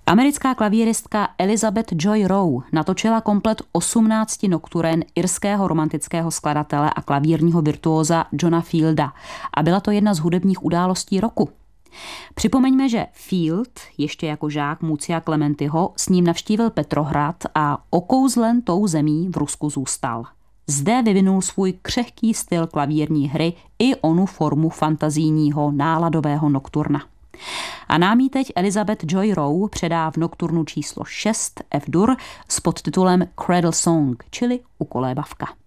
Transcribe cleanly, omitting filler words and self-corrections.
Americká klavíristka Elizabeth Joy Rowe natočila komplet 18 nokturen irského romantického skladatele a klavírního virtuóza Johna Fielda a byla to jedna z hudebních událostí roku. Připomeňme, že Field, ještě jako žák Mucia Clementiho, s ním navštívil Petrohrad a okouzlen tou zemí v Rusku zůstal. Zde vyvinul svůj křehký styl klavírní hry i onu formu fantazijního náladového nokturna. A nám ji teď Elizabeth Joy Rowe předá v nokturnu číslo 6 F-dur s podtitulem Cradle Song, čili ukolébavka.